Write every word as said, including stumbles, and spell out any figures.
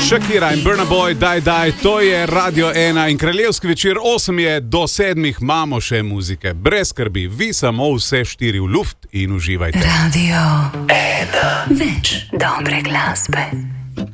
Shakira in Burna Boy, daj, daj, to je Radio ena in kraljevski večer osem je do sedmih, imamo še muzike. Brez skrbi, vi samo vse štiri v luft in uživajte. Radio ena. Več dobre glasbe.